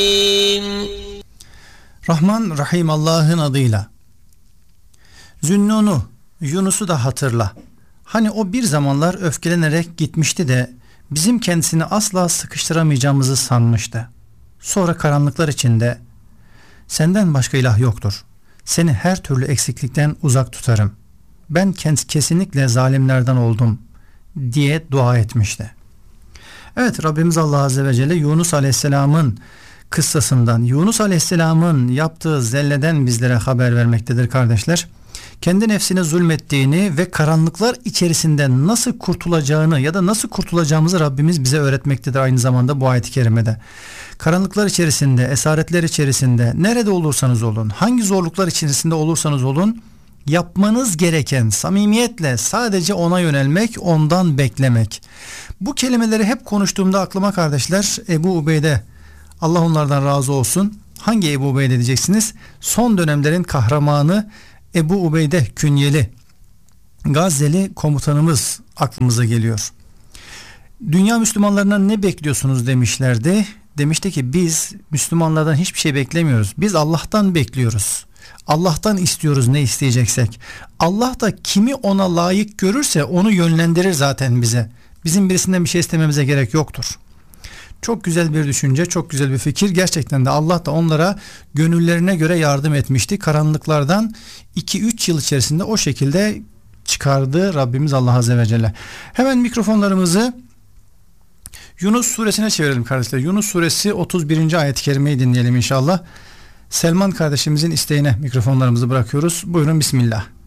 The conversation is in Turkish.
Rahman Rahim Allah'ın adıyla. Zünnun'u, Yunus'u da hatırla. Hani o bir zamanlar öfkelenerek gitmişti de bizim kendisini asla sıkıştıramayacağımızı sanmıştı. Sonra karanlıklar içinde senden başka ilah yoktur. Seni her türlü eksiklikten uzak tutarım. Ben kesinlikle zalimlerden oldum diye dua etmişti. Evet, Rabbimiz Allah Azze ve Celle Yunus Aleyhisselam'ın kıssasından, Yunus Aleyhisselam'ın yaptığı zelleden bizlere haber vermektedir kardeşler. Kendi nefsine zulmettiğini ve karanlıklar içerisinden nasıl kurtulacağını ya da nasıl kurtulacağımızı Rabbimiz bize öğretmektedir aynı zamanda bu ayet-i kerimede. Karanlıklar içerisinde, esaretler içerisinde, nerede olursanız olun, hangi zorluklar içerisinde olursanız olun, yapmanız gereken samimiyetle sadece ona yönelmek, ondan beklemek. Bu kelimeleri hep konuştuğumda aklıma kardeşler Ebu Ubeyde, Allah onlardan razı olsun. Hangi Ebu Ubeyde diyeceksiniz? Son dönemlerin kahramanı Ebu Ubeyde künyeli Gazze'li komutanımız aklımıza geliyor. Dünya Müslümanlarından ne bekliyorsunuz demişlerdi. Demişti ki biz Müslümanlardan hiçbir şey beklemiyoruz. Biz Allah'tan bekliyoruz. Allah'tan istiyoruz ne isteyeceksek. Allah da kimi ona layık görürse onu yönlendirir zaten bize. Bizim birisinden bir şey istememize gerek yoktur. Çok güzel bir düşünce, çok güzel bir fikir. Gerçekten de Allah da onlara gönüllerine göre yardım etmişti. Karanlıklardan 2-3 yıl içerisinde o şekilde çıkardı Rabbimiz Allah Azze ve Celle. Hemen mikrofonlarımızı Yunus suresine çevirelim kardeşler. Yunus suresi 31. ayet-i kerimeyi dinleyelim inşallah. Selman kardeşimizin isteğine mikrofonlarımızı bırakıyoruz. Buyurun bismillah.